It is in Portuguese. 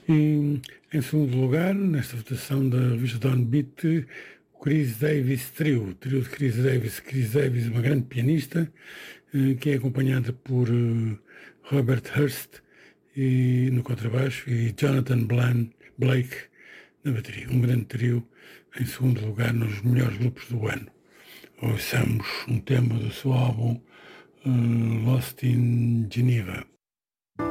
E, em segundo lugar, nesta votação da revista Downbeat, o Chris Davis Trio, o trio de Chris Davis. Chris Davis, uma grande pianista, que é acompanhada por Robert Hurst no contrabaixo e Jonathan Blake na bateria. Um grande trio, em segundo lugar, nos melhores grupos do ano. Ouçamos um tema do seu álbum Lost in Geneva.